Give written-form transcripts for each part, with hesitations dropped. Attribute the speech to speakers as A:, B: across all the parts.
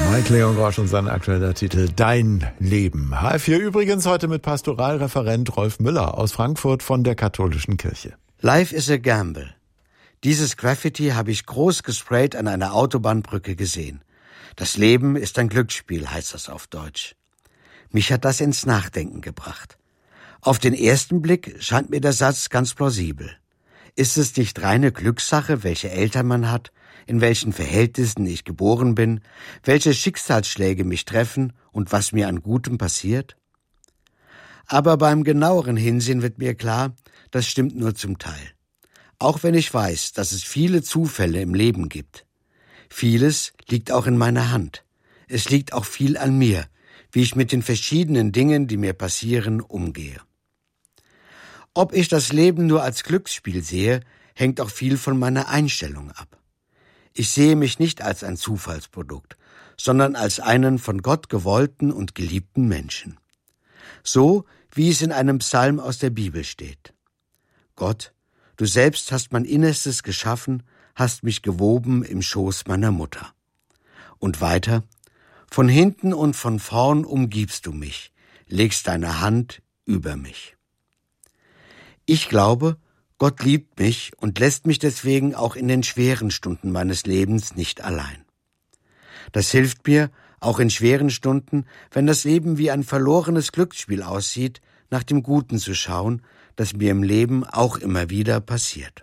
A: Mike Leon Grosch und sein aktueller Titel Dein Leben. HR4 übrigens heute mit Pastoralreferent Rolf Müller aus Frankfurt von der Katholischen Kirche.
B: Life is a gamble. Dieses Graffiti habe ich groß gesprayt an einer Autobahnbrücke gesehen. Das Leben ist ein Glücksspiel, heißt das auf Deutsch. Mich hat das ins Nachdenken gebracht. Auf den ersten Blick scheint mir der Satz ganz plausibel. Ist es nicht reine Glückssache, welche Eltern man hat, in welchen Verhältnissen ich geboren bin, welche Schicksalsschläge mich treffen und was mir an Gutem passiert? Aber beim genaueren Hinsehen wird mir klar, das stimmt nur zum Teil. Auch wenn ich weiß, dass es viele Zufälle im Leben gibt. Vieles liegt auch in meiner Hand. Es liegt auch viel an mir, wie ich mit den verschiedenen Dingen, die mir passieren, umgehe. Ob ich das Leben nur als Glücksspiel sehe, hängt auch viel von meiner Einstellung ab. Ich sehe mich nicht als ein Zufallsprodukt, sondern als einen von Gott gewollten und geliebten Menschen. So, wie es in einem Psalm aus der Bibel steht. Gott, du selbst hast mein Innerstes geschaffen, hast mich gewoben im Schoß meiner Mutter. Und weiter, von hinten und von vorn umgibst du mich, legst deine Hand über mich. Ich glaube, Gott liebt mich und lässt mich deswegen auch in den schweren Stunden meines Lebens nicht allein. Das hilft mir, auch in schweren Stunden, wenn das Leben wie ein verlorenes Glücksspiel aussieht, nach dem Guten zu schauen, das mir im Leben auch immer wieder passiert.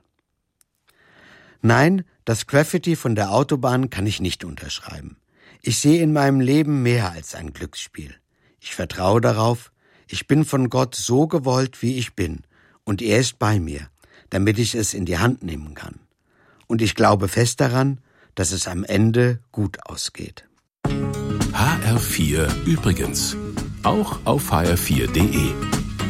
B: Nein, das Graffiti von der Autobahn kann ich nicht unterschreiben. Ich sehe in meinem Leben mehr als ein Glücksspiel. Ich vertraue darauf, ich bin von Gott so gewollt, wie ich bin, und er ist bei mir, damit ich es in die Hand nehmen kann. Und ich glaube fest daran, dass es am Ende gut ausgeht.
C: HR4 übrigens. Auch auf hr4.de.